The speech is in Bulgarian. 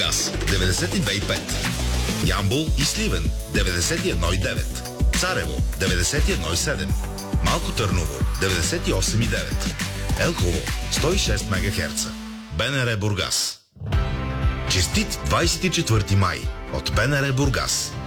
Бургас 92,5, Ямбол и Сливен 91,9, Царево 91,7, Малко Търново 98,9, Елхово 106 МГц. БНР Бургас. Честит 24 май от БНР Бургас.